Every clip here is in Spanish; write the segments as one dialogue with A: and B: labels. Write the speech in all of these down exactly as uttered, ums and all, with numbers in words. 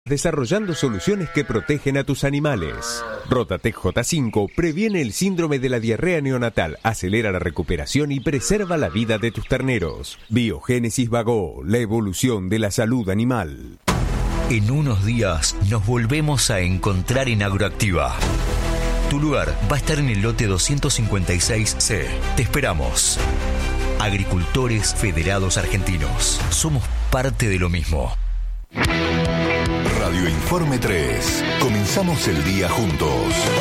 A: desarrollando soluciones que protegen a tus animales. Rotatec J cinco previene el síndrome de la diarrea neonatal, acelera la recuperación y preserva la vida de tus terneros. Biogénesis Bagó, la evolución de la salud animal.
B: En unos días nos volvemos a encontrar en Agroactiva. Tu lugar va a estar en el lote doscientos cincuenta y seis C. Te esperamos. Agricultores Federados Argentinos. Somos parte de lo mismo.
C: Radio Informe tres. Comenzamos el día juntos.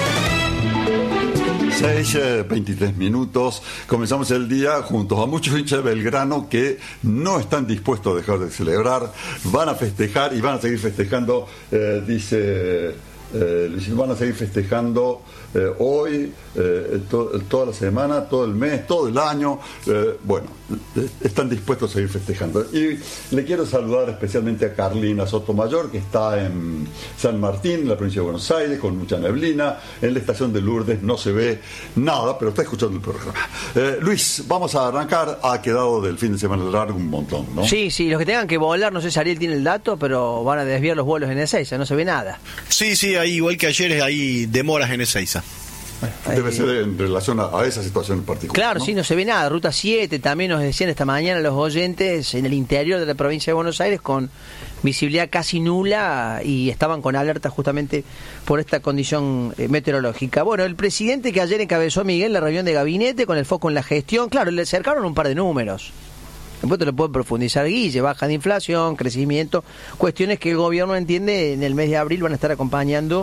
D: seis, veintitrés minutos. Comenzamos el día juntos a muchos hinchas de Belgrano que no están dispuestos a dejar de celebrar. Van a festejar y van a seguir festejando, eh, dice... Eh, van a seguir festejando eh, hoy, eh, to, toda la semana, todo el mes, todo el año. Eh, bueno, eh, están dispuestos a seguir festejando. Y le quiero saludar especialmente a Carlina Sotomayor, que está en San Martín, en la provincia de Buenos Aires, con mucha neblina. En la estación de Lourdes no se ve nada, pero está escuchando el programa. Eh, Luis, vamos a arrancar. Ha quedado del fin de semana largo un montón, ¿no?
E: Sí, sí, los que tengan que volar, no sé si Ariel tiene el dato, pero van a desviar los vuelos en Ezeiza, no se ve nada.
F: Sí, sí, ahí, igual que ayer, hay demoras en Ezeiza.
D: Debe ser en relación a, a esa situación en particular.
E: Claro,
D: ¿no?
E: sí, no se ve nada. Ruta siete, también nos decían esta mañana los oyentes, en el interior de la provincia de Buenos Aires, con visibilidad casi nula, y estaban con alerta justamente por esta condición eh, meteorológica. Bueno, el presidente que ayer encabezó, Miguel, la reunión de gabinete con el foco en la gestión, claro, le acercaron un par de números. Después te lo puede profundizar Guille, baja de inflación, crecimiento, cuestiones que el gobierno entiende en el mes de abril van a estar acompañando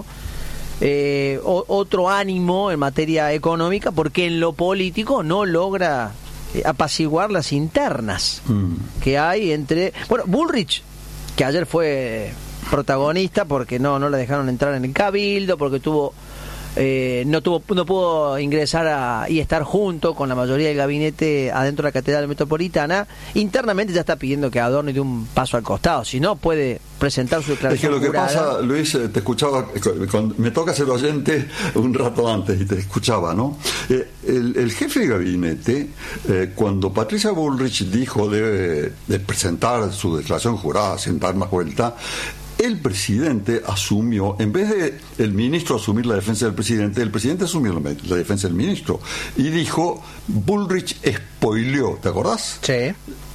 E: eh, o, otro ánimo en materia económica, porque en lo político no logra eh, apaciguar las internas mm. que hay entre... Bueno, Bullrich, que ayer fue protagonista porque no, no la dejaron entrar en el Cabildo, porque tuvo... Eh, no tuvo no pudo ingresar a, y estar junto con la mayoría del gabinete adentro de la Catedral Metropolitana. Internamente ya está pidiendo que Adorni dé un paso al costado, si no puede presentar su declaración.
D: Es que lo que
E: jurada.
D: pasa, Luis, te escuchaba, me toca ser oyente un rato antes y te escuchaba, ¿no? Eh, el, el jefe de gabinete, eh, cuando Patricia Bullrich dijo de, de presentar su declaración jurada sin dar más vuelta, el presidente asumió, en vez de el ministro asumir la defensa del presidente, el presidente asumió la, la defensa del ministro y dijo, Bullrich spoileó, ¿te acordás?
E: Sí.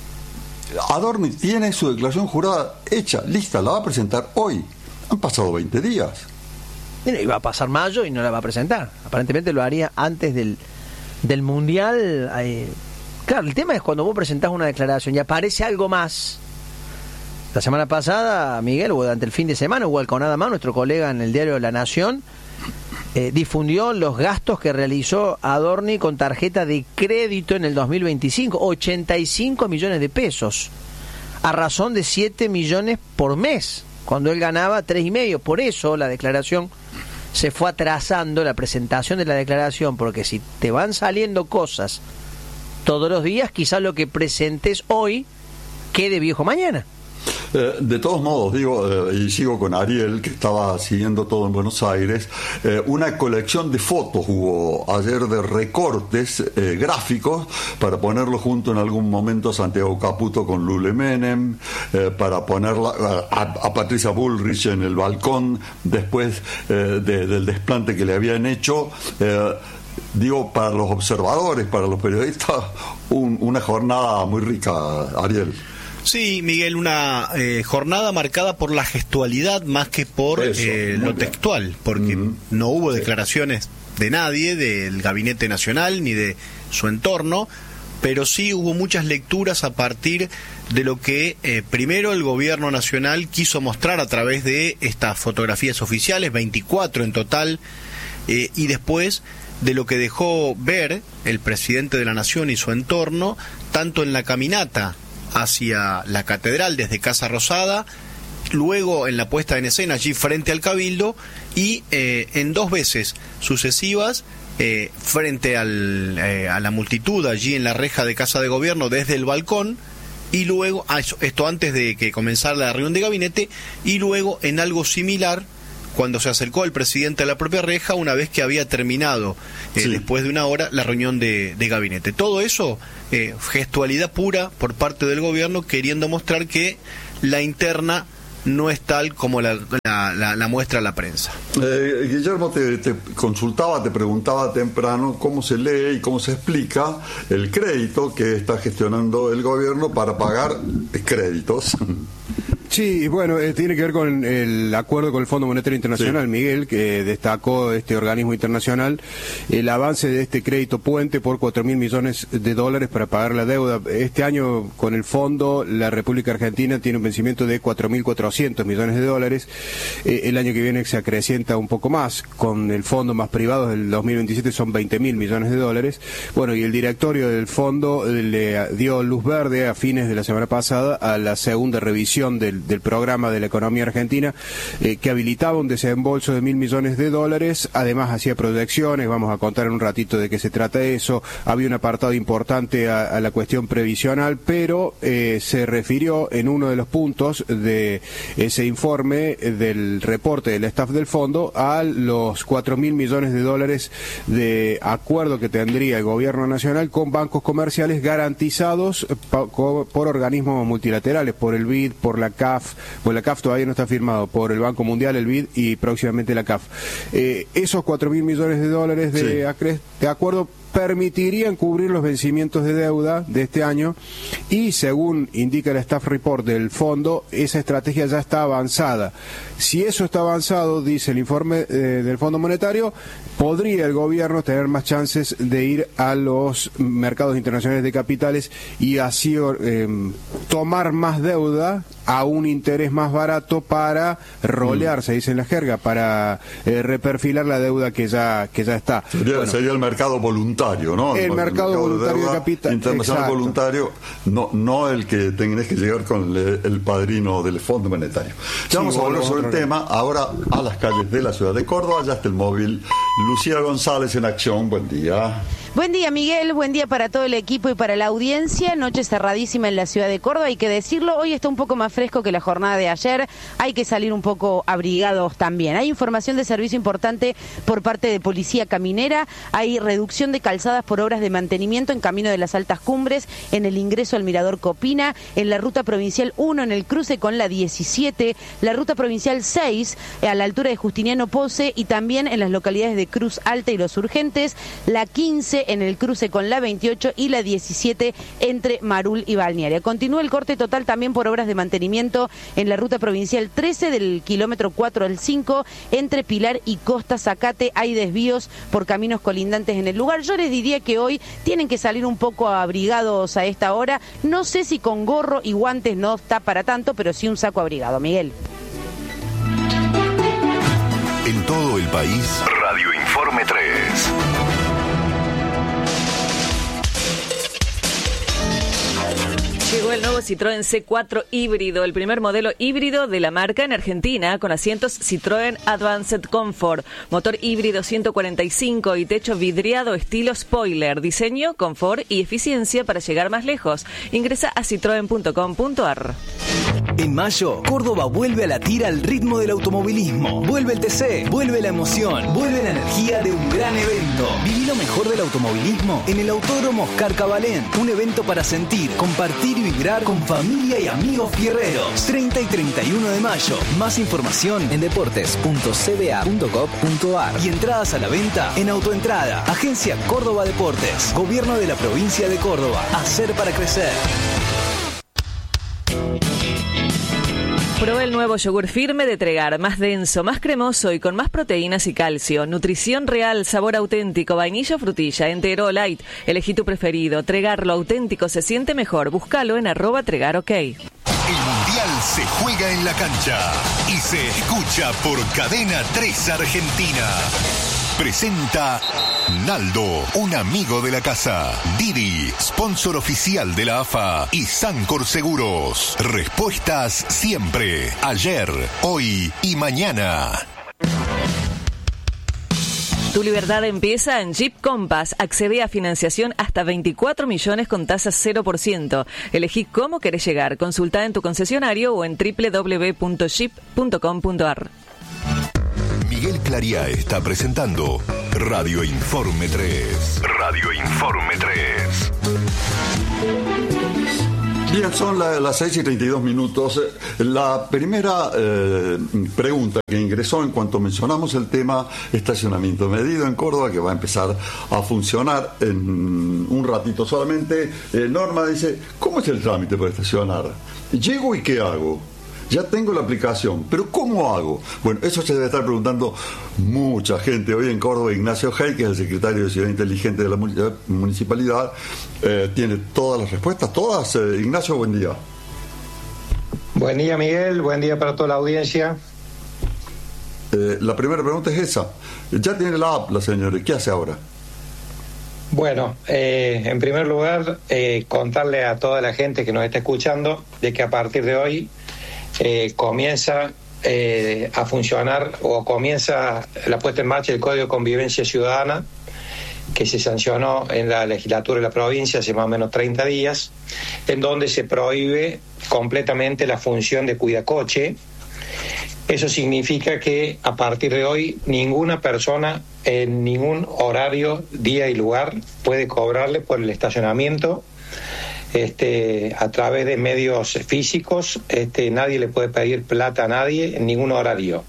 D: Adorni tiene su declaración jurada hecha, lista, la va a presentar hoy. Han pasado veinte días.
E: Iba a pasar mayo y no la va a presentar. Aparentemente lo haría antes del, del Mundial. Eh, claro, el tema es cuando vos presentás una declaración y aparece algo más. La semana pasada, Miguel, o durante el fin de semana, Hugo Alconada, nuestro colega en el diario La Nación, eh, difundió los gastos que realizó Adorni con tarjeta de crédito en el dos mil veinticinco, ochenta y cinco millones de pesos, a razón de siete millones por mes, cuando él ganaba tres y medio. Por eso la declaración se fue atrasando, la presentación de la declaración, porque si te van saliendo cosas todos los días, quizás lo que presentes hoy quede viejo mañana.
D: Eh, de todos modos, digo, eh, y sigo con Ariel, que estaba siguiendo todo en Buenos Aires, eh, una colección de fotos hubo ayer de recortes eh, gráficos para ponerlo junto en algún momento a Santiago Caputo con Lule Menem, eh, para ponerla a, a Patricia Bullrich en el balcón después eh, de, del desplante que le habían hecho. Eh, digo, para los observadores, para los periodistas, un, una jornada muy rica, Ariel.
F: Sí, Miguel, una eh, jornada marcada por la gestualidad más que por Eso, eh, lo bien. textual, porque mm-hmm. no hubo declaraciones de nadie, del Gabinete Nacional, ni de su entorno, pero sí hubo muchas lecturas a partir de lo que eh, primero el Gobierno Nacional quiso mostrar a través de estas fotografías oficiales, veinticuatro en total, eh, y después de lo que dejó ver el presidente de la Nación y su entorno, tanto en la caminata hacia la catedral desde Casa Rosada, luego en la puesta en escena allí frente al Cabildo y eh, en dos veces sucesivas eh, frente al, eh, a la multitud allí en la reja de Casa de Gobierno desde el balcón, y luego, ah, esto antes de que comenzara la reunión de gabinete, y luego en algo similar cuando se acercó el presidente a la propia reja una vez que había terminado, eh, sí. después de una hora, la reunión de, de gabinete. Todo eso, eh, gestualidad pura por parte del gobierno, queriendo mostrar que la interna no es tal como la, la, la, la muestra la prensa.
D: Eh, Guillermo te, te consultaba, te preguntaba temprano cómo se lee y cómo se explica el crédito que está gestionando el gobierno para pagar créditos.
G: Sí, bueno, eh, tiene que ver con el acuerdo con el Fondo Monetario Internacional, sí. Miguel, que destacó este organismo internacional el avance de este crédito puente por cuatro mil millones de dólares para pagar la deuda. Este año, con el fondo, la República Argentina tiene un vencimiento de cuatro mil cuatrocientos millones de dólares. Eh, el año que viene se acrecienta un poco más. Con el fondo más privado del dos mil veintisiete son veinte mil millones de dólares. Bueno, y el directorio del fondo le dio luz verde a fines de la semana pasada a la segunda revisión del del programa de la economía argentina, eh, que habilitaba un desembolso de mil millones de dólares. Además hacía proyecciones, vamos a contar en un ratito de qué se trata eso. Había un apartado importante a, a la cuestión previsional, pero eh, se refirió en uno de los puntos de ese informe eh, del reporte del staff del fondo a los cuatro mil millones de dólares de acuerdo que tendría el gobierno nacional con bancos comerciales garantizados pa, co, por organismos multilaterales, por el B I D, por la C A F. Pues la C A F todavía no está firmado, por el Banco Mundial, el B I D y próximamente la C A F. Eh, esos cuatro mil millones de dólares de, sí. acre- de acuerdo permitirían cubrir los vencimientos de deuda de este año y, según indica el staff report del fondo, esa estrategia ya está avanzada. Si eso está avanzado, dice el informe eh, del Fondo Monetario, podría el gobierno tener más chances de ir a los mercados internacionales de capitales y así eh, tomar más deuda a un interés más barato para rolear, mm. se dice en la jerga, para eh, reperfilar la deuda que ya que ya está.
D: Sería,
G: bueno,
D: sería el mercado voluntario, ¿no?
G: El, el mercado, mercado voluntario de, de capital.
D: Internacional
G: exacto.
D: voluntario, no no el que tenés que llegar con el, el padrino del Fondo Monetario. Ya sí, vamos a volver sobre el tema, ahora a las calles de la ciudad de Córdoba. Ya está el móvil. Lucía González en acción, buen día.
H: Buen día, Miguel, buen día para todo el equipo y para la audiencia. Noche cerradísima en la ciudad de Córdoba, hay que decirlo. Hoy está un poco más fresco que la jornada de ayer. Hay que salir un poco abrigados también. Hay información de servicio importante por parte de Policía Caminera. Hay reducción de calzadas por obras de mantenimiento en camino de las Altas Cumbres, en el ingreso al Mirador Copina, en la ruta provincial uno en el cruce con la diecisiete, la ruta provincial seis a la altura de Justiniano Pose y también en las localidades de Cruz Alta y Los Urgentes, la quince en el cruce con la veintiocho y la diecisiete entre Marul y Balnearia. Continúa el corte total también por obras de mantenimiento en la ruta provincial trece del kilómetro cuatro al cinco entre Pilar y Costa Zacate. Hay desvíos por caminos colindantes en el lugar. Yo les diría que hoy tienen que salir un poco abrigados a esta hora. No sé si con gorro y guantes no está para tanto, pero sí un saco abrigado. Miguel.
C: En todo el país, Radio Informe tres.
I: Llegó el nuevo Citroën C cuatro híbrido, el primer modelo híbrido de la marca en Argentina, con asientos Citroën Advanced Comfort, motor híbrido ciento cuarenta y cinco y techo vidriado estilo spoiler, diseño, confort y eficiencia para llegar más lejos. Ingresa a citroen punto com punto ar.
B: En mayo, Córdoba vuelve a latir al ritmo del automovilismo. Vuelve el T C, vuelve la emoción, vuelve la energía de un gran evento. Viví lo mejor del automovilismo en el Autódromo Oscar Cabalén. Un evento para sentir, compartir y vibrar con familia y amigos fierreros. treinta y treinta y uno de mayo. Más información en deportes punto c b a punto gov punto ar y entradas a la venta en Autoentrada. Agencia Córdoba Deportes. Gobierno de la provincia de Córdoba. Hacer para crecer.
I: Probé el nuevo yogur firme de Tregar, más denso, más cremoso y con más proteínas y calcio. Nutrición real, sabor auténtico, vainilla o frutilla, entero, light. Elegí tu preferido. Tregar, lo auténtico se siente mejor. Búscalo en arroba Tregar, ok.
C: El Mundial se juega en la cancha y se escucha por Cadena tres Argentina. Presenta Naldo, un amigo de la casa. Didi, sponsor oficial de la A F A. Y Sancor Seguros. Respuestas siempre. Ayer, hoy y mañana.
I: Tu libertad empieza en Jeep Compass. Accede a financiación hasta veinticuatro millones con tasa cero por ciento. Elegí cómo querés llegar. Consulta en tu concesionario o en doble u doble u doble u punto jeep punto com punto ar.
C: Miguel Claría está presentando Radio Informe tres. Radio Informe tres.
D: Bien, son la, las seis y treinta y dos minutos. La primera eh, pregunta que ingresó en cuanto mencionamos el tema estacionamiento medido en Córdoba, que va a empezar a funcionar en un ratito solamente. Eh, Norma dice, ¿cómo es el trámite para estacionar? ¿Llego y qué hago? Ya tengo la aplicación, pero ¿cómo hago? Bueno, eso se debe estar preguntando mucha gente. Hoy en Córdoba, Ignacio Hey, que es el secretario de Ciudad Inteligente de la municipalidad, eh, tiene todas las respuestas, todas. Eh, Ignacio, buen día.
J: Buen día, Miguel, buen día para toda la audiencia.
D: Eh, la primera pregunta es esa. Ya tiene la app la señora, ¿qué hace ahora?
J: Bueno, eh, en primer lugar, eh, contarle a toda la gente que nos está escuchando de que a partir de hoy Eh, comienza eh, a funcionar o comienza la puesta en marcha del Código de Convivencia Ciudadana, que se sancionó en la legislatura de la provincia hace más o menos treinta días, en donde se prohíbe completamente la función de cuidacoche. Eso significa que a partir de hoy ninguna persona en ningún horario, día y lugar puede cobrarle por el estacionamiento. Este, a través de medios físicos, este, nadie le puede pedir plata a nadie en ningún horario.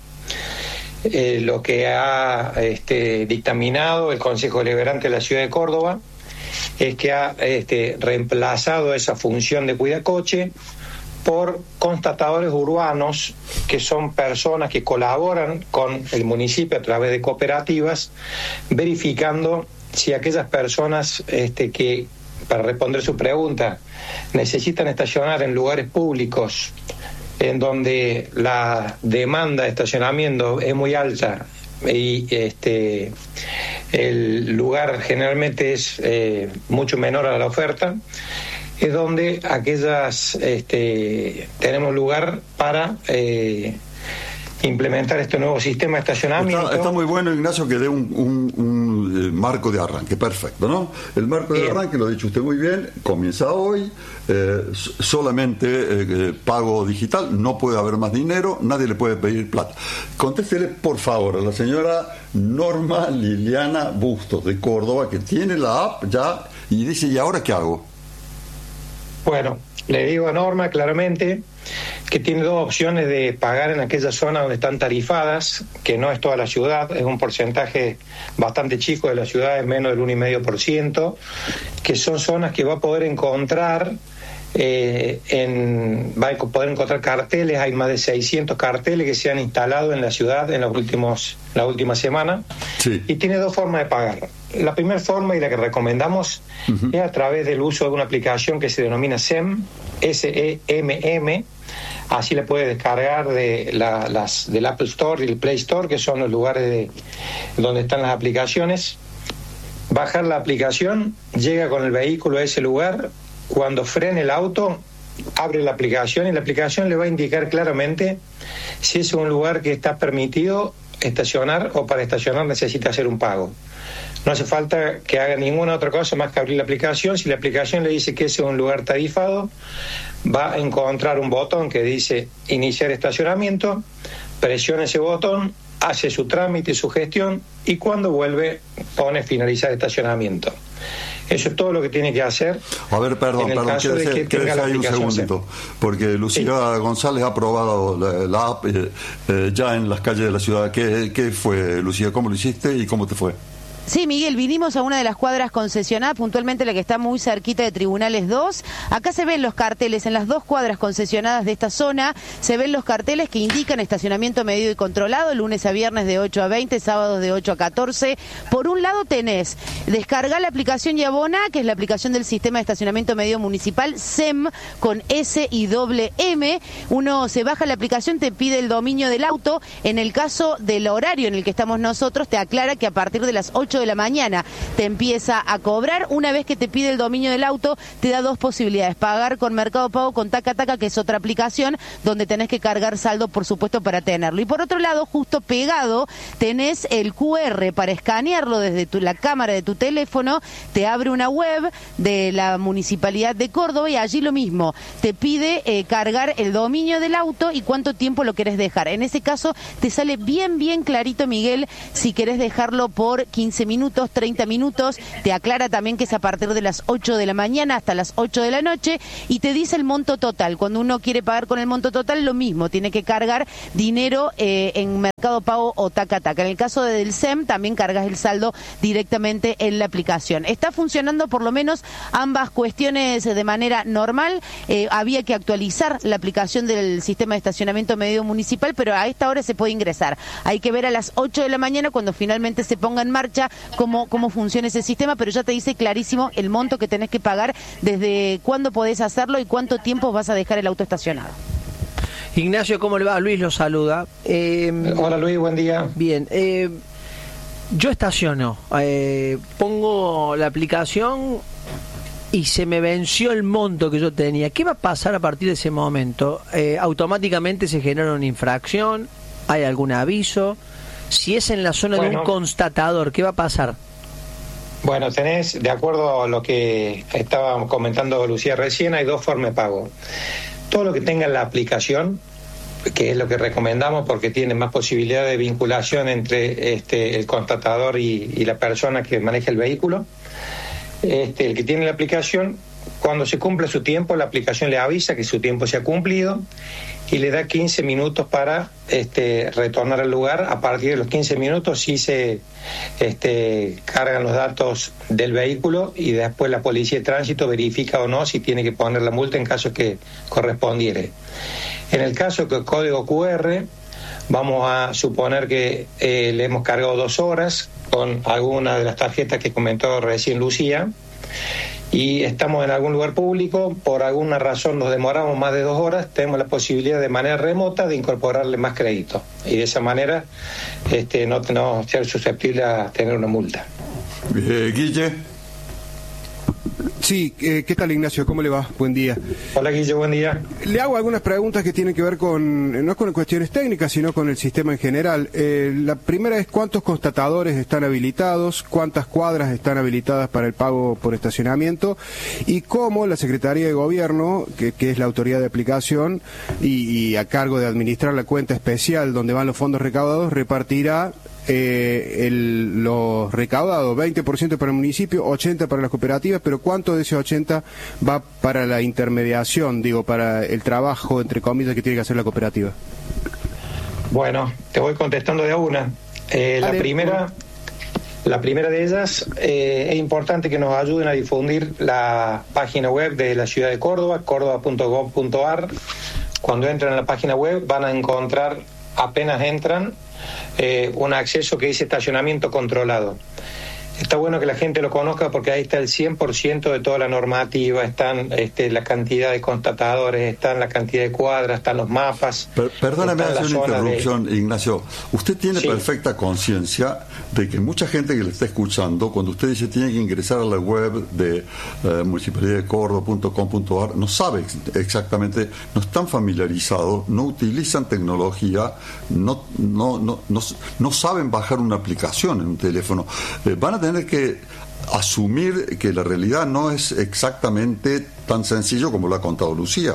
J: Eh, lo que ha este, dictaminado el Consejo Deliberante de la Ciudad de Córdoba es que ha este, reemplazado esa función de cuidacoche por constatadores urbanos, que son personas que colaboran con el municipio a través de cooperativas, verificando si aquellas personas este, que para responder su pregunta, necesitan estacionar en lugares públicos en donde la demanda de estacionamiento es muy alta y este el lugar generalmente es eh, mucho menor a la oferta, es donde aquellas este, tenemos lugar para eh, implementar este nuevo sistema de estacionamiento.
D: Está, está muy bueno, Ignacio, que dé un, un, un eh, marco de arranque, perfecto, ¿no? El marco de bien. arranque, lo ha dicho usted muy bien, comienza hoy, eh, solamente eh, pago digital, no puede haber más dinero, nadie le puede pedir plata. Contéstele, por favor, a la señora Norma Liliana Bustos, de Córdoba, que tiene la app ya y dice, ¿y ahora qué hago?
J: Bueno, le digo a Norma claramente que tiene dos opciones de pagar en aquellas zonas donde están tarifadas, que no es toda la ciudad, es un porcentaje bastante chico de la ciudad, es menos del uno coma cinco por ciento, que son zonas que va a poder encontrar, eh, en, va a poder encontrar carteles, hay más de seiscientos carteles que se han instalado en la ciudad en los últimos, la última semana, sí. Y tiene dos formas de pagar. La primera forma, y la que recomendamos, uh-huh. es a través del uso de una aplicación que se denomina SEM, S E M M, así la puede descargar de la, las, del Apple Store y el Play Store, que son los lugares de, donde están las aplicaciones. Bajar la aplicación, llega con el vehículo a ese lugar, cuando frene el auto, abre la aplicación y la aplicación le va a indicar claramente si es un lugar que está permitido estacionar o para estacionar necesita hacer un pago. No hace falta que haga ninguna otra cosa más que abrir la aplicación. Si la aplicación le dice que ese es un lugar tarifado, va a encontrar un botón que dice iniciar estacionamiento, presiona ese botón, hace su trámite, su gestión y cuando vuelve pone finalizar estacionamiento. Eso es todo lo que tiene que hacer.
D: A ver, perdón,
J: en el
D: perdón,
J: caso de que tenga la
D: ahí un segundito, porque Lucía sí. González ha aprobado la, la app eh, eh, ya en las calles de la ciudad. ¿Qué, ¿Qué fue, Lucía? ¿Cómo lo hiciste y cómo te fue?
H: Sí, Miguel, vinimos a una de las cuadras concesionadas, puntualmente la que está muy cerquita de Tribunales dos. Acá se ven los carteles en las dos cuadras concesionadas de esta zona. Se ven los carteles que indican estacionamiento medido y controlado, lunes a viernes de ocho a veinte, sábados de ocho a catorce. Por un lado tenés descargar la aplicación y abona, que es la aplicación del Sistema de Estacionamiento Medido Municipal, SEM, con S y doble M. Uno se baja la aplicación, te pide el dominio del auto. En el caso del horario en el que estamos nosotros, te aclara que a partir de las ocho de la mañana te empieza a cobrar. Una vez que te pide el dominio del auto, te da dos posibilidades: pagar con Mercado Pago, con Taca Taca, que es otra aplicación donde tenés que cargar saldo, por supuesto, para tenerlo. Y por otro lado, justo pegado, tenés el Q R para escanearlo desde tu, la cámara de tu teléfono. Te abre una web de la Municipalidad de Córdoba y allí lo mismo, te pide eh, cargar el dominio del auto y cuánto tiempo lo querés dejar. En ese caso te sale bien, bien clarito, Miguel, si querés dejarlo por quince quince minutos, treinta minutos, te aclara también que es a partir de las ocho de la mañana hasta las ocho de la noche y te dice el monto total. Cuando uno quiere pagar con el monto total, lo mismo, tiene que cargar dinero eh, en Mercado Pago o Taca Taca. En el caso de del S E M también cargas el saldo directamente en la aplicación. Está funcionando por lo menos ambas cuestiones de manera normal. Eh, había que actualizar la aplicación del sistema de estacionamiento medio municipal, pero a esta hora se puede ingresar. Hay que ver a las ocho de la mañana cuando finalmente se ponga en marcha cómo, cómo funciona ese sistema, pero ya te dice clarísimo el monto que tenés que pagar, desde cuándo podés hacerlo y cuánto tiempo vas a dejar el auto estacionado.
E: Ignacio, ¿cómo le va? Luis lo saluda. Eh,
J: Hola Luis, buen día.
E: Bien, eh, yo estaciono, eh, pongo la aplicación y se me venció el monto que yo tenía. ¿Qué va a pasar a partir de ese momento? Eh, ¿Automáticamente se genera una infracción? ¿Hay algún aviso? Si es en la zona bueno, de un constatador, ¿qué va a pasar?
J: Bueno, tenés, de acuerdo a lo que estaba comentando Lucía recién, hay dos formas de pago. Todo lo que tenga en la aplicación, que es lo que recomendamos porque tiene más posibilidad de vinculación entre este, el constatador y, y la persona que maneja el vehículo. Este, el que tiene la aplicación, cuando se cumple su tiempo, la aplicación le avisa que su tiempo se ha cumplido y le da quince minutos para este, retornar al lugar. A partir de los quince minutos sí se este, cargan los datos del vehículo y después la policía de tránsito verifica o no si tiene que poner la multa en caso que correspondiere. En el caso que el código cu erre, vamos a suponer que eh, le hemos cargado dos horas con alguna de las tarjetas que comentó recién Lucía y estamos en algún lugar público, por alguna razón nos demoramos más de dos horas, tenemos la posibilidad de manera remota de incorporarle más crédito y de esa manera este, no, no ser susceptible a tener una multa.
D: Eh, Guille.
G: Sí, eh, ¿qué tal Ignacio? ¿Cómo le va? Buen día.
J: Hola Guille, buen día.
G: Le hago algunas preguntas que tienen que ver con, no con cuestiones técnicas, sino con el sistema en general. Eh, la primera es cuántos constatadores están habilitados, cuántas cuadras están habilitadas para el pago por estacionamiento y cómo la Secretaría de Gobierno, que, que es la autoridad de aplicación y, y a cargo de administrar la cuenta especial donde van los fondos recaudados, repartirá Eh, el, lo recaudado, veinte por ciento para el municipio, ochenta por ciento para las cooperativas, pero ¿cuánto de ese ochenta por ciento va para la intermediación, digo, para el trabajo, entre comillas, que tiene que hacer la cooperativa?
J: Bueno, te voy contestando de a una. Eh, la primera... La primera de ellas, eh, es importante que nos ayuden a difundir la página web de la ciudad de Córdoba, córdoba punto gob punto ar. Cuando entran a la página web van a encontrar, apenas entran, eh, un acceso que dice estacionamiento controlado. Está bueno que la gente lo conozca porque ahí está el cien por ciento de toda la normativa, están este, la cantidad de constatadores, están la cantidad de cuadras, están los mapas.
D: Per perdóname hacer una interrupción, de... Ignacio. Usted tiene sí. perfecta conciencia de que mucha gente que le está escuchando, cuando usted dice tiene que ingresar a la web de eh, municipalidad de córdoba punto com punto ar, no sabe exactamente, no están familiarizados, no utilizan tecnología, no, no, no, no, no saben bajar una aplicación en un teléfono. Eh, van a tener que asumir que la realidad no es exactamente tan sencillo como lo ha contado Lucía.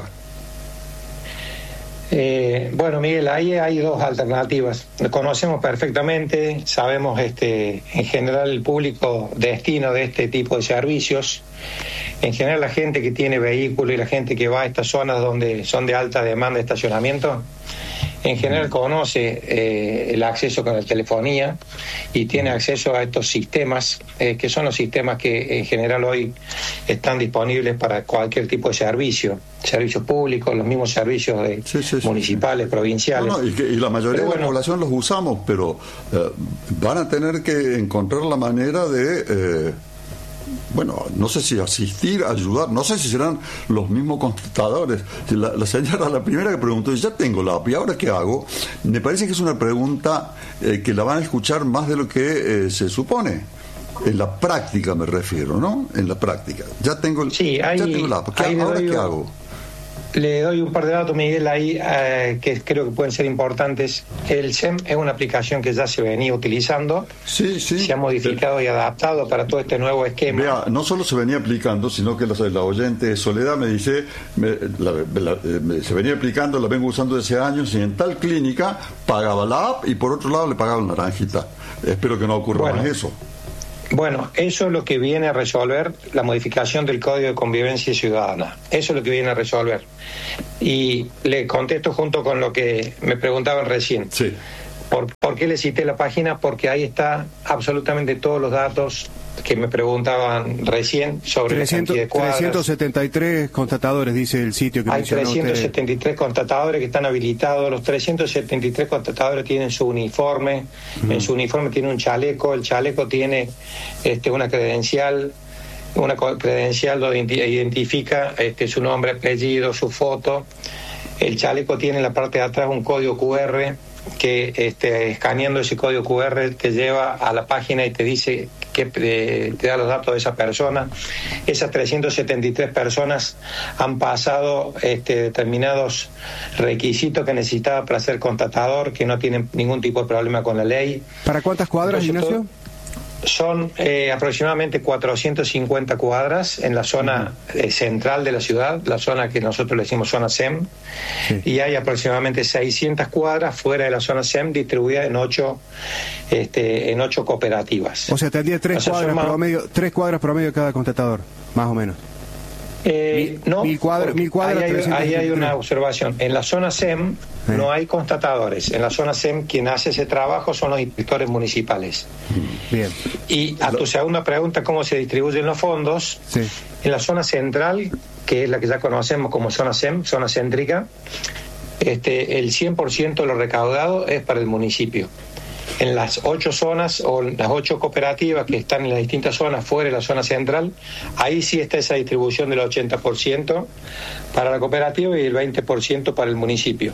J: Eh, bueno, Miguel, ahí hay dos alternativas. Lo conocemos perfectamente, sabemos este, en general el público destino de este tipo de servicios. En general la gente que tiene vehículo y la gente que va a estas zonas donde son de alta demanda de estacionamiento, en general conoce eh, el acceso con la telefonía y tiene acceso a estos sistemas, eh, que son los sistemas que en general hoy están disponibles para cualquier tipo de servicio, servicios públicos, los mismos servicios de sí, sí, sí, municipales, sí. provinciales.
D: No, no, y, que, y la mayoría pero de la bueno, población los usamos, pero eh, van a tener que encontrar la manera de... Eh, bueno, no sé si asistir, ayudar, no sé si serán los mismos constatadores. La, la señora, la primera que preguntó, ya tengo la app, ¿y ahora qué hago? Me parece que es una pregunta eh, que la van a escuchar más de lo que eh, se supone. En la práctica me refiero, ¿no? En la práctica. Ya tengo, el,
J: sí, hay,
D: ya tengo la app, ¿qué, ¿ahora qué hago?
J: Le doy un par de datos, Miguel, ahí eh, que creo que pueden ser importantes. El S E M es una aplicación que ya se venía utilizando,
D: sí, sí.
J: se ha modificado y adaptado para todo este nuevo esquema.
D: Vea, no solo se venía aplicando, sino que la, la oyente Soledad me dice, me, la, la, me, se venía aplicando, la vengo usando desde hace años, y en tal clínica pagaba la app y por otro lado le pagaba la naranjita. Espero que no ocurra
J: bueno,
D: más eso.
J: Bueno, eso es lo que viene a resolver la modificación del Código de Convivencia Ciudadana. Eso es lo que viene a resolver. Y le contesto junto con lo que me preguntaban recién.
D: Sí.
J: ¿Por, ¿Por qué le cité la página? Porque ahí está absolutamente todos los datos que me preguntaban recién sobre
G: trescientos,
J: la cantidad de cuadras.
G: trescientos setenta y tres constatadores, dice el sitio que
J: Hay
G: mencionó
J: trescientos setenta y tres
G: usted.
J: constatadores que están habilitados. Los trescientos setenta y tres constatadores tienen su uniforme. Mm. En su uniforme tiene un chaleco. El chaleco tiene este, una credencial, una credencial donde identifica este, su nombre, apellido, su foto. El chaleco tiene en la parte de atrás un código cu erre que este, escaneando ese código cu erre te lleva a la página y te dice que eh, te da los datos de esa persona. Esas trescientas setenta y tres personas han pasado este, determinados requisitos que necesitaba para ser constatador, que no tienen ningún tipo de problema con la ley.
G: ¿Para cuántas cuadras,
J: Entonces,
G: Ignacio?
J: Son eh, aproximadamente cuatrocientas cincuenta cuadras en la zona eh, central de la ciudad, la zona que nosotros le decimos zona S E M, sí. Y hay aproximadamente seiscientas cuadras fuera de la zona S E M distribuidas en ocho, este, en ocho cooperativas.
G: O sea, tendría tres, o sea, cuadras, suma... promedio, tres cuadras promedio cada constatador, más o menos.
J: Eh,
G: mil,
J: no,
G: mil cuadras, mil cuadras,
J: ahí, hay, ahí hay una observación. En la zona S E M ¿Eh? no hay constatadores. En la zona S E M quien hace ese trabajo son los inspectores municipales.
G: Bien.
J: Y a tu segunda pregunta, ¿cómo se distribuyen los fondos?
G: Sí.
J: En la zona central, que es la que ya conocemos como zona S E M, zona céntrica, este, el cien por ciento de lo recaudado es para el municipio. En las ocho zonas o las ocho cooperativas que están en las distintas zonas fuera de la zona central, ahí sí está esa distribución del ochenta por ciento para la cooperativa y el veinte por ciento para el municipio.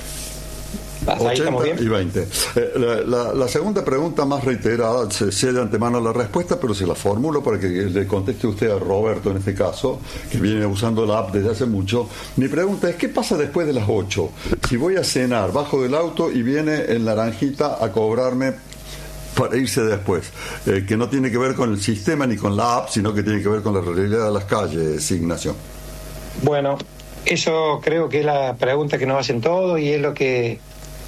D: ¿Hasta ahí estamos bien? Y veinte. Eh, la, la, la segunda pregunta más reiterada, sé, sé de antemano la respuesta, pero se la formulo para que le conteste usted a Roberto en este caso, que viene usando la app desde hace mucho. Mi pregunta es, ¿qué pasa después de las ocho? Si voy a cenar, bajo del auto y viene el naranjita a cobrarme para irse después, eh, que no tiene que ver con el sistema ni con la app, sino que tiene que ver con la realidad de las calles, Ignacio.
J: Bueno, eso creo que es la pregunta que nos hacen todos y es lo que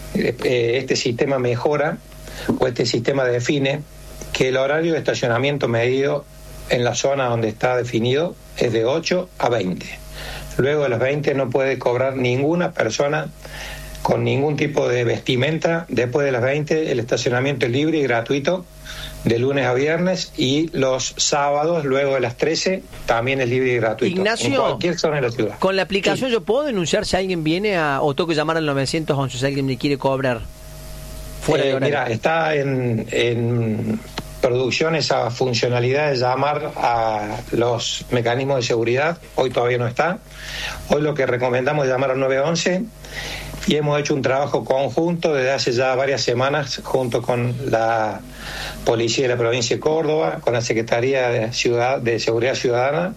J: este sistema mejora o este sistema define, que el horario de estacionamiento medido en la zona donde está definido es de ocho a veinte. Luego de las veinte no puede cobrar ninguna persona con ningún tipo de vestimenta. Después de las veinte el estacionamiento es libre y gratuito de lunes a viernes, y los sábados luego de las trece también es libre y gratuito.
E: Ignacio,
J: en cualquier zona de la ciudad.
E: Con la aplicación
J: sí.
E: yo puedo denunciar si alguien viene a, o tengo que llamar al nueve once si alguien me quiere cobrar fuera
J: eh,
E: de horario.
J: Mira, está en, en producción esa funcionalidad de llamar a los mecanismos de seguridad. Hoy todavía no está. Hoy lo que recomendamos es llamar al nueve once. Y hemos hecho un trabajo conjunto desde hace ya varias semanas junto con la Policía de la Provincia de Córdoba, con la Secretaría de, Ciudad, de Seguridad Ciudadana,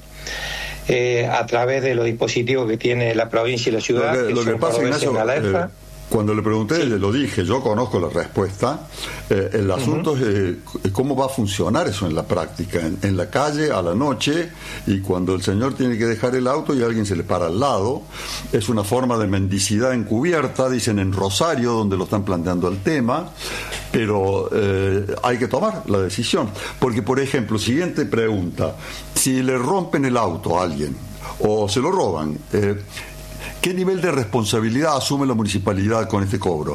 J: eh, a través de los dispositivos que tiene la provincia y la ciudad.
D: Lo que,
J: que
D: lo que pasa, Ignacio, eh, cuando le pregunté, sí. le lo dije, yo conozco la respuesta. Eh, el asunto uh-huh. es eh, cómo va a funcionar eso en la práctica, en, en la calle, a la noche, y cuando el señor tiene que dejar el auto y alguien se le para al lado. Es una forma de mendicidad encubierta, dicen en Rosario, donde lo están planteando el tema, pero eh, hay que tomar la decisión. Porque, por ejemplo, siguiente pregunta, si le rompen el auto a alguien o se lo roban, eh, ¿qué nivel de responsabilidad asume la municipalidad con este cobro?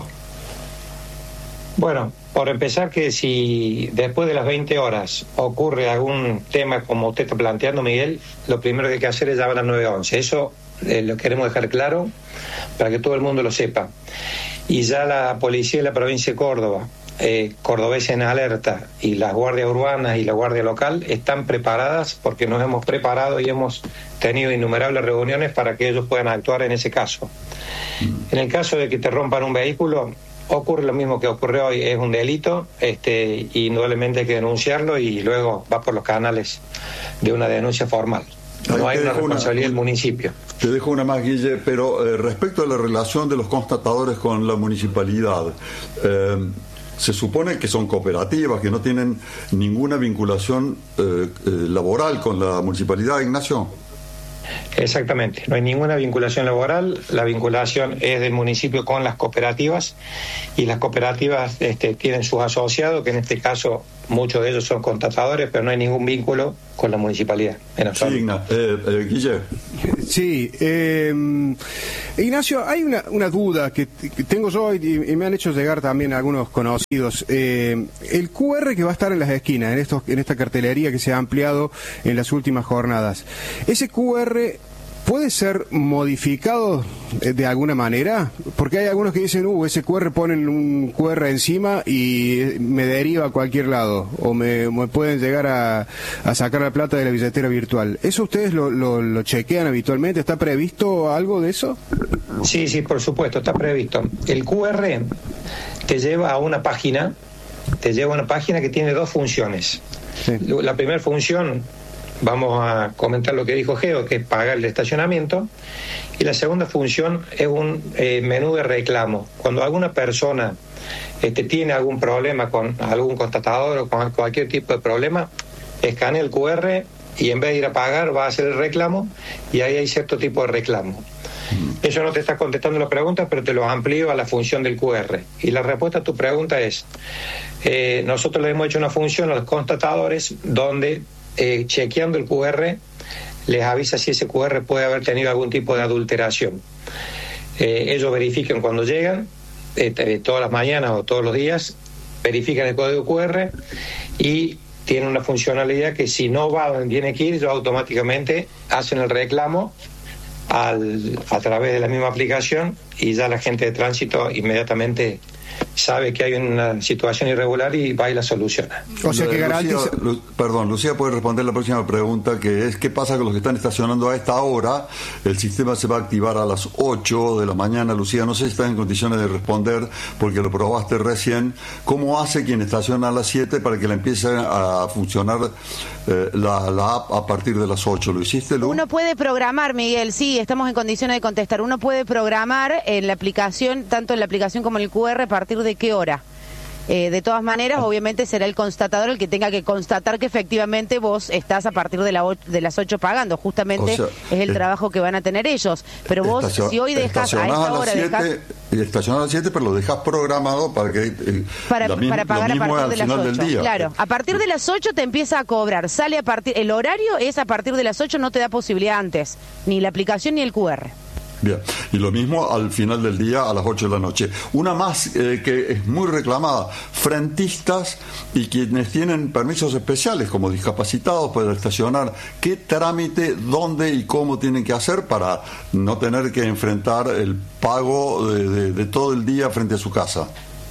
J: Bueno, por empezar, que si después de las veinte horas ocurre algún tema como usted está planteando, Miguel, lo primero que hay que hacer es llamar al nueve once. Eso eh, lo queremos dejar claro para que todo el mundo lo sepa. Y ya la Policía de la Provincia de Córdoba, eh, Cordobesa en Alerta, y las guardias urbanas y la guardia local están preparadas, porque nos hemos preparado y hemos tenido innumerables reuniones para que ellos puedan actuar en ese caso. En el caso de que te rompan un vehículo, ocurre lo mismo que ocurrió hoy, es un delito, este, y indudablemente hay que denunciarlo y luego va por los canales de una denuncia formal. No hay una responsabilidad del municipio.
D: Te dejo una más, Guille, pero eh, respecto a la relación de los constatadores con la municipalidad, eh, se supone que son cooperativas, que no tienen ninguna vinculación eh, eh, laboral con la municipalidad, Ignacio.
J: Exactamente, no hay ninguna vinculación laboral, la vinculación es del municipio con las cooperativas, y las cooperativas este, tienen sus asociados, que en este caso muchos de ellos son contratadores, pero no hay ningún vínculo con la municipalidad.
D: Sí, Igna, eh, eh, Guille.
G: Sí, eh, Ignacio, hay una, una duda que, que tengo yo y, y me han hecho llegar también algunos conocidos. Eh, el Q R que va a estar en las esquinas, en, estos, en esta cartelería que se ha ampliado en las últimas jornadas, ¿ese Q R puede ser modificado de alguna manera? Porque hay algunos que dicen, uh, ese Q R ponen un Q R encima y me deriva a cualquier lado, o me, me pueden llegar a, a sacar la plata de la billetera virtual. ¿Eso ustedes lo, lo, lo chequean habitualmente? ¿Está previsto algo de eso?
J: Sí, sí, por supuesto, está previsto. El Q R te lleva a una página, te lleva a una página que tiene dos funciones. Sí. La primera función, vamos a comentar lo que dijo Geo, que es pagar el estacionamiento, y la segunda función es un eh, menú de reclamo. Cuando alguna persona este, tiene algún problema con algún constatador o con cualquier tipo de problema, escanea el Q R y en vez de ir a pagar va a hacer el reclamo, y ahí hay cierto tipo de reclamo. Eso no te está contestando la pregunta, pero te lo amplío a la función del Q R. Y la respuesta a tu pregunta es, eh, nosotros le hemos hecho una función a los constatadores donde Eh, chequeando el Q R les avisa si ese Q R puede haber tenido algún tipo de adulteración. Eh, ellos verifican cuando llegan, eh, todas las mañanas o todos los días, verifican el código Q R y tienen una funcionalidad que si no va donde tiene que ir, ellos automáticamente hacen el reclamo al, a través de la misma aplicación, y ya la gente de tránsito inmediatamente sabe que hay una situación irregular y va y la soluciona.
D: O sea que garantiza... Lucía, Lu, perdón, Lucía puede responder la próxima pregunta, que es: ¿qué pasa con los que están estacionando a esta hora? El sistema se va a activar a las ocho de la mañana. Lucía, no sé si estás en condiciones de responder porque lo probaste recién. ¿Cómo hace quien estaciona a las siete para que le empiece a funcionar eh, la, la app a partir de las ocho? ¿Lo hiciste, Lu?
H: Uno puede programar, Miguel, sí, estamos en condiciones de contestar. Uno puede programar en la aplicación, tanto en la aplicación como en el Q R, a partir de qué hora. Eh, de todas maneras, obviamente será el constatador el que tenga que constatar que efectivamente vos estás a partir de, la o de las ocho pagando. Justamente o sea, es el eh, trabajo que van a tener ellos. Pero vos, si hoy dejas a esta hora...
D: siete, estacionás a las siete, pero lo dejas programado para que... Eh,
H: para,
D: la,
H: para pagar a partir de las ocho. Claro,
D: eh.
H: a partir de las ocho te empieza a cobrar. Sale a partir... El horario es a partir de las ocho, no te da posibilidad antes. Ni la aplicación ni el Q R.
D: Bien, y lo mismo al final del día a las ocho de la noche. Una más eh, que es muy reclamada: frentistas y quienes tienen permisos especiales como discapacitados para estacionar. ¿Qué trámite, dónde y cómo tienen que hacer para no tener que enfrentar el pago de, de, de todo el día frente a su casa?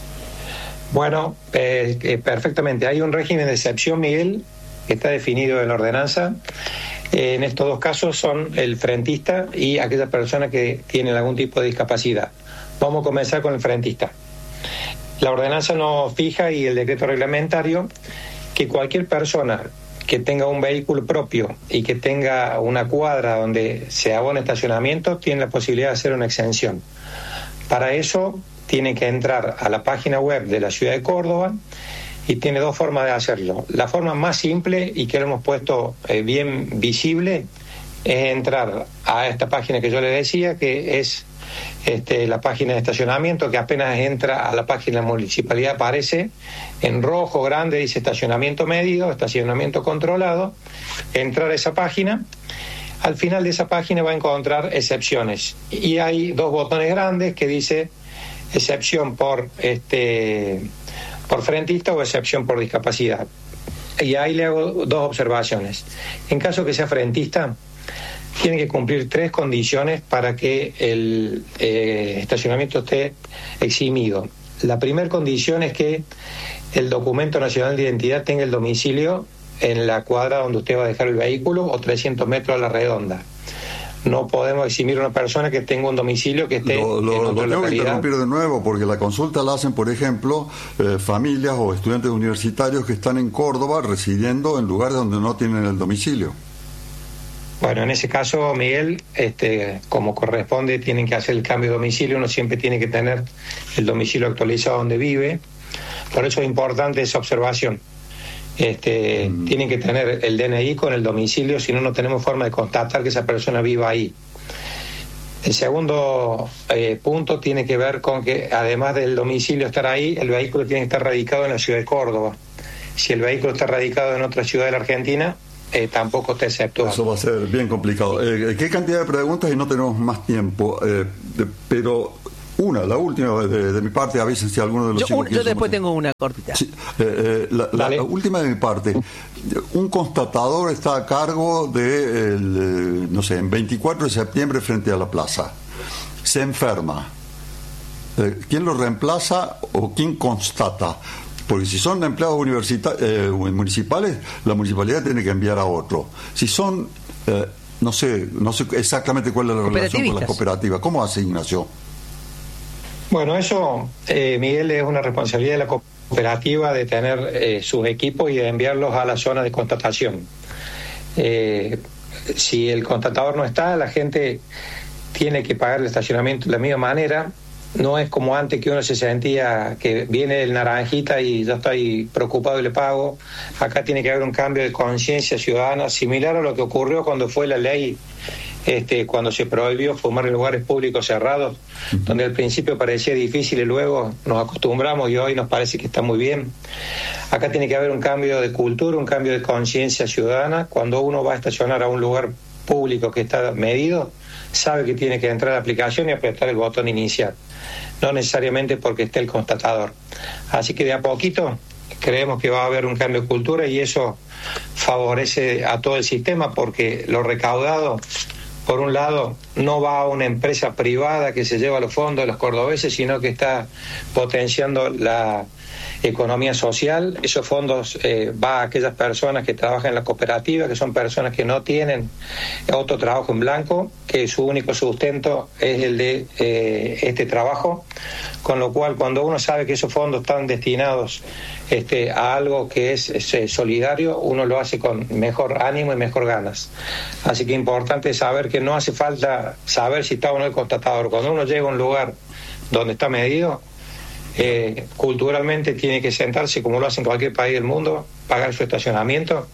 J: Bueno, eh, eh, perfectamente. Hay un régimen de excepción, Miguel, que está definido en la ordenanza. En estos dos casos son el frentista y aquellas personas que tienen algún tipo de discapacidad. Vamos a comenzar con el frentista. La ordenanza nos fija, y el decreto reglamentario, que cualquier persona que tenga un vehículo propio y que tenga una cuadra donde se abona estacionamiento tiene la posibilidad de hacer una exención. Para eso tiene que entrar a la página web de la ciudad de Córdoba, y tiene dos formas de hacerlo. La forma más simple, y que lo hemos puesto eh, bien visible, es entrar a esta página que yo le decía, que es este, la página de estacionamiento, que apenas entra a la página de la municipalidad aparece en rojo grande, dice estacionamiento medido, estacionamiento controlado. Entrar a esa página. Al final de esa página va a encontrar excepciones, y hay dos botones grandes que dice excepción por este por frentista o excepción por discapacidad. Y ahí le hago dos observaciones. En caso que sea frentista, tiene que cumplir tres condiciones para que el eh, estacionamiento esté eximido. La primera condición es que el documento nacional de identidad tenga el domicilio en la cuadra donde usted va a dejar el vehículo o trescientos metros a la redonda. No podemos eximir a una persona que tenga un domicilio que esté
D: lo, lo,
J: en otra
D: lo tengo
J: localidad.
D: que interrumpir de nuevo, porque la consulta la hacen, por ejemplo, eh, familias o estudiantes universitarios que están en Córdoba residiendo en lugares donde no tienen el domicilio.
J: Bueno, en ese caso, Miguel, este, como corresponde, tienen que hacer el cambio de domicilio. Uno siempre tiene que tener el domicilio actualizado donde vive. Por eso es importante esa observación. Este, mm. Tienen que tener el D N I con el domicilio, si no, no tenemos forma de constatar que esa persona viva ahí. El segundo eh, punto tiene que ver con que, además del domicilio estar ahí, el vehículo tiene que estar radicado en la ciudad de Córdoba. si el vehículo está radicado en otra ciudad de la Argentina, eh, tampoco está exceptuado.
D: Eso va a ser bien complicado. Eh, ¿Qué cantidad de preguntas? Y no tenemos más tiempo, eh, de, pero... Una, la última de, de mi parte, avisen si alguno de los
E: yo,
D: chicos...
E: Un, yo después tengo una cortita.
D: Sí, eh, eh, la, la, la última de mi parte. Un constatador está a cargo de, el, no sé, en veinticuatro de septiembre frente a la plaza. Se enferma. Eh, ¿Quién lo reemplaza o quién constata? Porque si son empleados universita- eh, municipales, la municipalidad tiene que enviar a otro. Si son, eh, no sé, no sé exactamente cuál es la relación con las cooperativas. ¿Cómo hace Ignacio?
J: Bueno, eso, eh, Miguel, es una responsabilidad de la cooperativa de tener eh, sus equipos y de enviarlos a la zona de constatación. Eh, si el constatador no está, la gente tiene que pagar el estacionamiento de la misma manera. No es como antes que uno se sentía que viene el naranjita y yo estoy preocupado y le pago. Acá tiene que haber un cambio de conciencia ciudadana, similar a lo que ocurrió cuando fue la ley, este, cuando se prohibió fumar en lugares públicos cerrados, donde al principio parecía difícil y luego nos acostumbramos y hoy nos parece que está muy bien. Acá tiene que haber un cambio de cultura, un cambio de conciencia ciudadana. Cuando uno va a estacionar a un lugar público que está medido, sabe que tiene que entrar a la aplicación y apretar el botón iniciar, no necesariamente porque esté el constatador. Así que de a poquito creemos que va a haber un cambio de cultura y eso favorece a todo el sistema, porque lo recaudado, por un lado, no va a una empresa privada que se lleva los fondos de los cordobeses, sino que está potenciando la economía social. Esos fondos eh, va a aquellas personas que trabajan en la cooperativa, que son personas que no tienen otro trabajo en blanco, que su único sustento es el de eh, este trabajo, con lo cual cuando uno sabe que esos fondos están destinados este, a algo que es, es solidario, uno lo hace con mejor ánimo y mejor ganas. Así que es importante saber que no hace falta saber si está o no el constatador. Cuando uno llega a un lugar donde está medido, Eh, culturalmente tiene que sentarse como lo hace en cualquier país del mundo, pagar su estacionamiento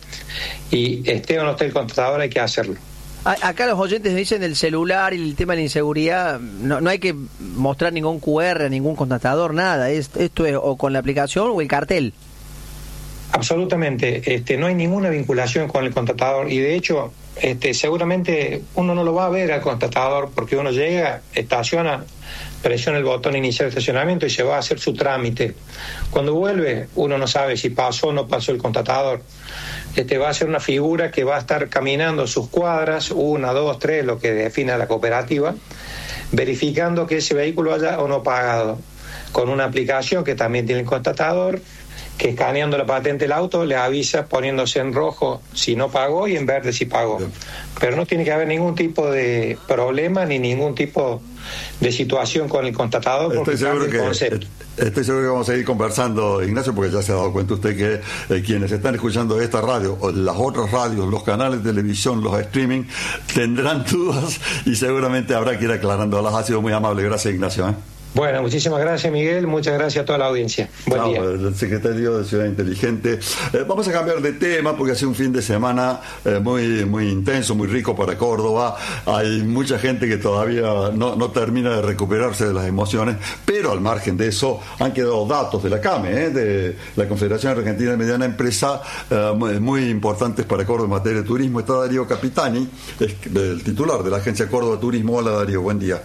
J: y esté o no esté el constatador, hay que hacerlo.
E: Acá los oyentes dicen del celular y el tema de la inseguridad, no, no hay que mostrar ningún cu erre, ningún constatador, nada, es, esto es o con la aplicación o el cartel.
J: Absolutamente, este, no hay ninguna vinculación con el constatador y de hecho este, seguramente uno no lo va a ver al constatador porque uno llega, estaciona, presiona el botón iniciar estacionamiento y se va a hacer su trámite. Cuando vuelve, uno no sabe si pasó o no pasó el constatador. Este va a ser una figura que va a estar caminando sus cuadras, una, dos, tres, lo que define la cooperativa, verificando que ese vehículo haya o no pagado, con una aplicación que también tiene el constatador, que escaneando la patente del auto le avisa poniéndose en rojo si no pagó y en verde si pagó. Pero no tiene que haber ningún tipo de problema ni ningún tipo de situación con el constatador.
D: Estoy seguro que estoy seguro que vamos a ir conversando, Ignacio, porque ya se ha dado cuenta usted que eh, quienes están escuchando esta radio, o las otras radios, los canales de televisión, los streaming, tendrán dudas y seguramente habrá que ir aclarándolas. Ha sido muy amable. Gracias, Ignacio. ¿eh?
J: Bueno, muchísimas gracias, Miguel. Muchas gracias a toda la audiencia. Buen
D: Chao,
J: día.
D: El secretario de Ciudad Inteligente. Eh, vamos a cambiar de tema porque ha sido un fin de semana eh, muy muy intenso, muy rico para Córdoba. Hay mucha gente que todavía no, no termina de recuperarse de las emociones, pero al margen de eso han quedado datos de la CAME, eh, de la Confederación Argentina de Mediana Empresa, eh, muy, muy importantes para Córdoba en materia de turismo. Está Darío Capitani, es el titular de la agencia Córdoba Turismo. Hola, Darío, buen día.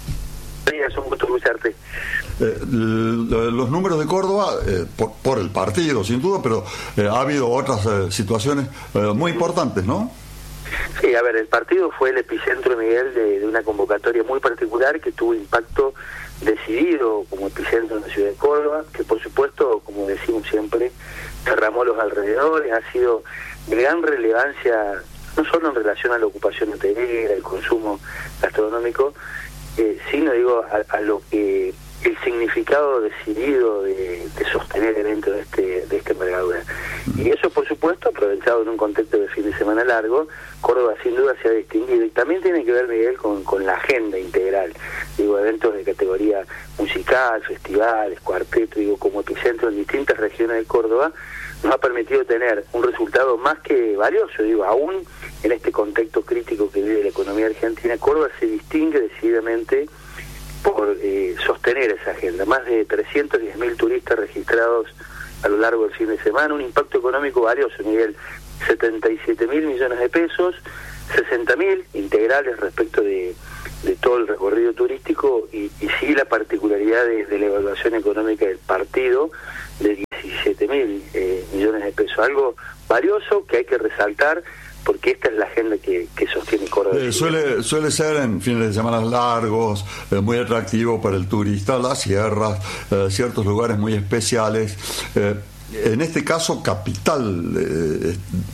K: Es un gusto escucharte.
D: Eh, los números de Córdoba, eh, por, por el partido, sin duda, pero eh, ha habido otras eh, situaciones eh, muy importantes, ¿no?
K: Sí, a ver, el partido fue el epicentro, Miguel, de, de una convocatoria muy particular que tuvo impacto decidido como epicentro en la ciudad de Córdoba, que por supuesto, como decimos siempre, derramó los alrededores, ha sido de gran relevancia, no solo en relación a la ocupación hotelera, el consumo gastronómico, Eh, sino digo a, a lo que el significado decidido de, de sostener dentro de este de esta envergadura. Y eso, por supuesto, aprovechado en un contexto de fin de semana largo, Córdoba sin duda se ha distinguido. Y también tiene que ver, Miguel, con, con la agenda integral. Digo, eventos de categoría musical, festivales, cuarteto, digo, como epicentro en distintas regiones de Córdoba, nos ha permitido tener un resultado más que valioso, digo, aún en este contexto crítico que vive la economía argentina. Córdoba se distingue decididamente por eh, sostener esa agenda. Más de trescientos diez mil turistas registrados a lo largo del fin de semana, un impacto económico valioso, Miguel, setenta y siete mil millones de pesos, sesenta mil integrales respecto de, de todo el recorrido turístico y, y sí la particularidad de, de la evaluación económica del partido de diecisiete mil eh, millones de pesos, algo valioso que hay que resaltar porque esta es la agenda que, que sostiene Córdoba.
D: Eh, suele, suele ser en fines de semana largos, eh, muy atractivo para el turista, las sierras, eh, ciertos lugares muy especiales. Eh, en este caso, Capital eh,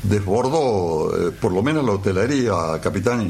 D: desbordó eh, por lo menos la hotelería, Capitani.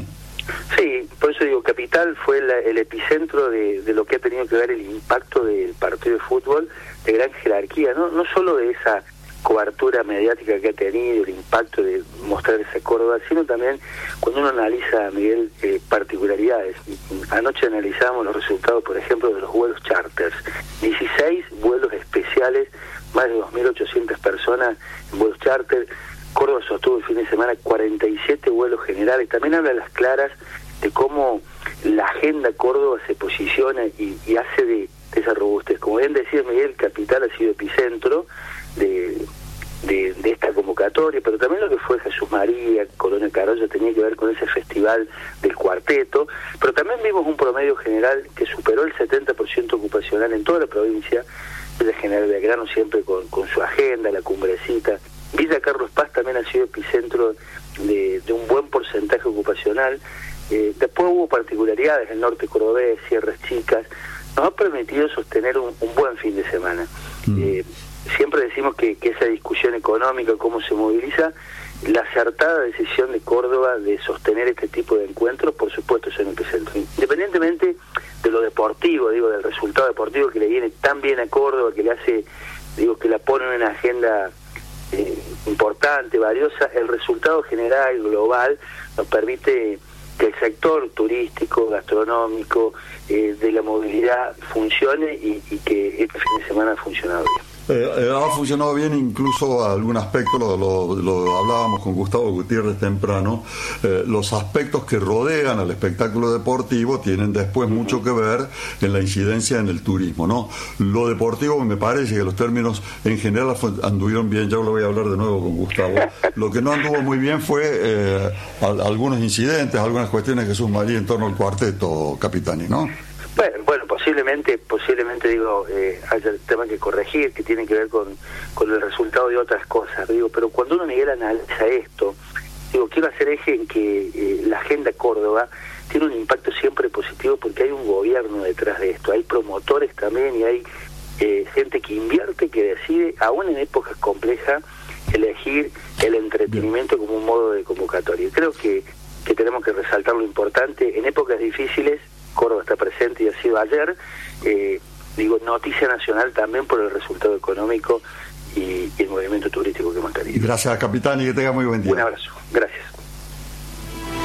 K: Sí, por eso digo, Capital fue la, el epicentro de, de lo que ha tenido que ver el impacto del partido de fútbol de gran jerarquía, no, no solo de esa cobertura mediática que ha tenido, el impacto de mostrar esa Córdoba, sino también cuando uno analiza, Miguel, eh, particularidades. Anoche analizamos los resultados, por ejemplo, de los vuelos charters. dieciséis vuelos especiales, más de dos mil ochocientas personas en vuelos charter. Córdoba sostuvo el fin de semana cuarenta y siete vuelos generales. También habla a las claras de cómo la agenda Córdoba se posiciona y, y hace de, de esa robustez. Como bien decía Miguel, Capital ha sido epicentro de, de, de esta convocatoria, pero también lo que fue Jesús María, Colonia Carollo, tenía que ver con ese festival del cuarteto, pero también vimos un promedio general que superó el setenta por ciento ocupacional en toda la provincia, de General Belgrano siempre con, con su agenda, la Cumbrecita. Villa Carlos Paz también ha sido epicentro de, de un buen porcentaje ocupacional. Eh, después hubo particularidades, el norte cordobés, Sierras Chicas, nos ha permitido sostener un, un buen fin de semana. Mm. Eh, siempre decimos que, que esa discusión económica, cómo se moviliza, la acertada decisión de Córdoba de sostener este tipo de encuentros, por supuesto, son epicentro. Independientemente de lo deportivo, digo, del resultado deportivo que le viene tan bien a Córdoba, que le hace, digo, que la pone en una agenda eh, importante, valiosa, el resultado general, global, nos permite que el sector turístico, gastronómico, eh, de la movilidad funcione y, y que este fin de semana ha funcionado bien.
D: Eh, eh, ha funcionado bien incluso algún aspecto, lo, lo, lo hablábamos con Gustavo Gutiérrez temprano, eh, los aspectos que rodean al espectáculo deportivo tienen después mucho que ver en la incidencia en el turismo, ¿no? Lo deportivo me parece que los términos en general anduvieron bien, ya lo voy a hablar de nuevo con Gustavo. Lo que no anduvo muy bien fue eh, al, algunos incidentes, algunas cuestiones que Jesús María en torno al cuarteto, Capitani, ¿no?
K: Bueno, bueno, posiblemente, posiblemente digo, eh, haya temas que corregir que tienen que ver con, con el resultado de otras cosas, digo, pero cuando uno, Miguel, analiza esto, digo, quiero hacer eje en que eh, la agenda Córdoba tiene un impacto siempre positivo porque hay un gobierno detrás de esto, hay promotores también y hay eh, gente que invierte, que decide, aún en épocas complejas, elegir el entretenimiento como un modo de convocatoria. Creo que, que tenemos que resaltar lo importante, en épocas difíciles, Córdoba está presente y ha sido ayer, eh, digo, noticia nacional también por el resultado económico y, y el movimiento turístico que hemos tenido.
D: Gracias, capitán, y que tenga muy buen día.
K: Un abrazo, gracias.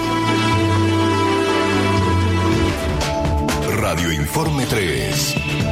C: Radio Informe tres.